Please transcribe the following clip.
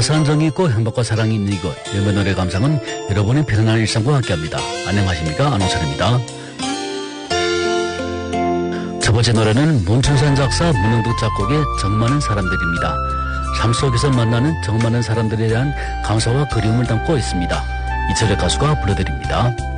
따스한 정이 있고 행복과 사랑이 있는 이곳 영어 노래 감상은 여러분의 편안한 일상과 함께합니다. 안녕하십니까, 안홍철입니다. 첫 번째 노래는 문춘산 작사 문영득 작곡의 정 많은 사람들입니다. 삶 속에서 만나는 정 많은 사람들에 대한 감사와 그리움을 담고 있습니다. 이철의 가수가 불러드립니다.